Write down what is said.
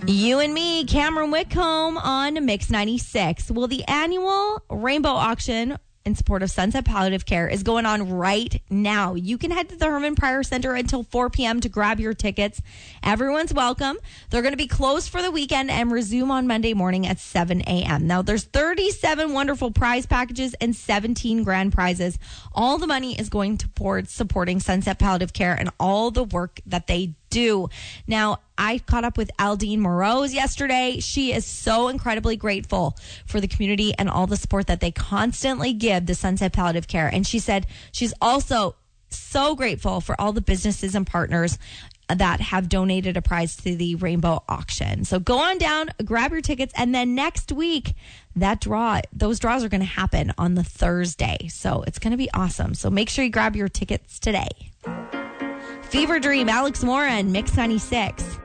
You and me, Cameron Whitcomb on Mix 96. Well, the annual Rainbow Auction in support of Sunset Palliative Care is going on right now. You can head to the Herman Pryor Center until 4 p.m. to grab your tickets. Everyone's welcome. They're going to be closed for the weekend and resume on Monday morning at 7 a.m. Now, there's 37 wonderful prize packages and 17 grand prizes. All the money is going towards supporting Sunset Palliative Care and all the work that they do. Now, I caught up with Aldine Morose yesterday. She is so incredibly grateful for the community and all the support that they constantly give the Sunset Palliative Care. And she said she's also so grateful for all the businesses and partners that have donated a prize to the Rainbow Auction. So go on down, grab your tickets, and then next week, those draws are going to happen on the Thursday. So it's going to be awesome. So make sure you grab your tickets today. Fever Dream, Alex Warren, Mix 96.